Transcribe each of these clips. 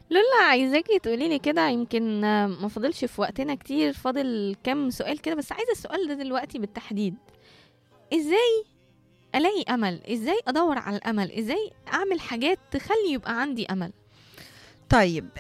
لولا عايزاكي تقولي لي كده، يمكن ما فاضلش في وقتنا كتير، فاضل كام سؤال كده، بس عايزة السؤال ده دلوقتي بالتحديد. ازاي الاقي امل؟ ازاي ادور على الامل؟ ازاي اعمل حاجات تخلي يبقى عندي امل؟ طيب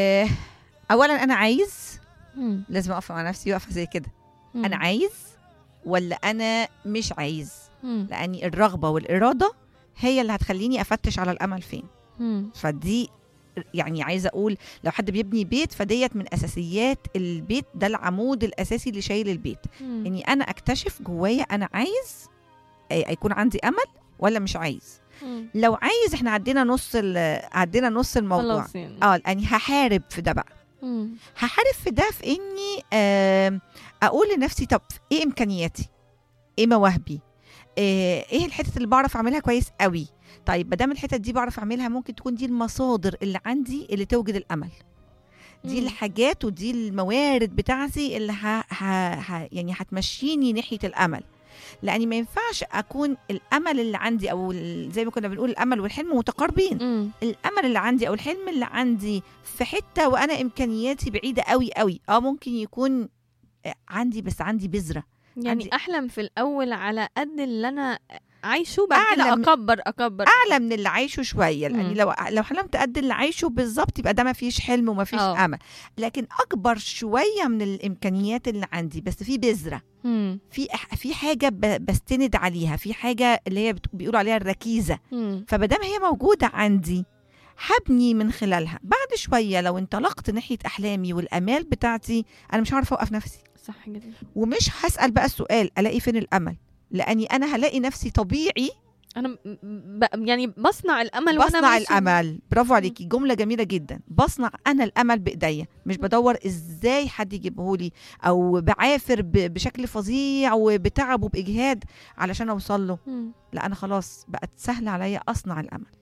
اولا انا عايز، مم. لازم اقف مع نفسي وقفه زي كده. انا مم. عايز ولا انا مش عايز؟ مم. لان الرغبه والاراده هي اللي هتخليني افتش على الامل فين. مم. فدي يعني عايزه اقول، لو حد بيبني بيت فديت من اساسيات البيت، ده العمود الاساسي اللي شايل البيت. مم. اني انا اكتشف جوايا انا عايز يكون عندي امل ولا مش عايز. مم. لو عايز احنا عدينا نص الموضوع. خلاص يعني. يعني هحارب في ده بقى. مم. هحارب في ده في اني اقول لنفسي طب ايه امكانياتي، ايه مواهبي، ايه الحتت اللي بعرف اعملها كويس قوي. طيب ما دام الحتت دي بعرف اعملها، ممكن تكون دي المصادر اللي عندي اللي توجد الامل. دي مم. الحاجات ودي الموارد بتاعتي اللي يعني هتمشيني ناحيه الامل. لاني ما ينفعش اكون الامل اللي عندي او زي ما كنا بنقول الامل والحلم متقاربين. مم. الامل اللي عندي او الحلم اللي عندي في حته وانا امكانياتي بعيده قوي قوي، ممكن يكون عندي، بس عندي بذره. يعني عندي احلم في الاول على قد اللي انا عايشه، بعد كده اعلى اكبر اكبر اعلى اكبر. من اللي عايشه شويه. لان مم. لو حلمت قد اللي عايشه بالظبط يبقى ده ما فيش حلم وما فيش اه. امل. لكن اكبر شويه من الامكانيات اللي عندي، بس في بذره، مم. في حاجه بستند عليها، في حاجه اللي هي بيقولوا عليها الركيزه. مم. فمادام هي موجوده عندي هبني من خلالها. بعد شويه لو انطلقت ناحيه احلامي والامال بتاعتي، انا مش هعرف اوقف نفسي، صح جدا. ومش هسال بقى السؤال الاقي فين الامل. لاني انا هلاقي نفسي طبيعي انا يعني بصنع الامل وانا بصنع ماشي. الامل. برافو مم. عليكي، جمله جميله جدا. بصنع انا الامل بايديا، مش بدور ازاي حد يجيبهولي او بعافر بشكل فظيع وبتعب وباجهاد علشان اوصل له. مم. لا، انا خلاص بقت سهل عليا اصنع الامل.